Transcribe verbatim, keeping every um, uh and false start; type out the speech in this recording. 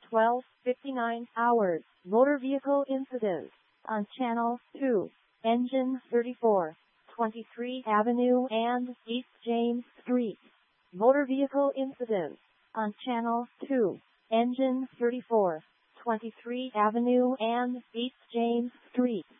twelve fifty-nine hours. Motor vehicle incident on Channel two. Engine thirty-four, twenty-three Avenue and East James Street. Motor vehicle incident on Channel two. Engine thirty-four, twenty-three Avenue and East James Street.